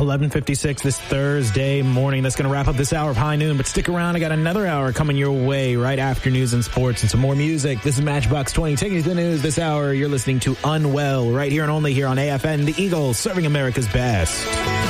11:56 this Thursday morning. That's going to wrap up this hour of High Noon. But stick around. I got another hour coming your way right after news and sports and some more music. This is Matchbox 20. Taking you to the news this hour. You're listening to Unwell right here and only here on AFN, the Eagle, serving America's best.